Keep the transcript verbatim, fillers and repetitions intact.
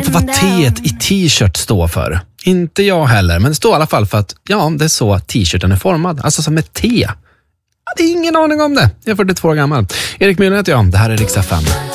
inte vad T i t-shirt står för. Inte jag heller, men det står i alla fall för att ja, det är så t-shirten är formad. Alltså som ett T. Jag hade ingen aning om det. Jag är fyrtiotvå år gammal. Erik Myhren heter jag. Det här är Rix F M.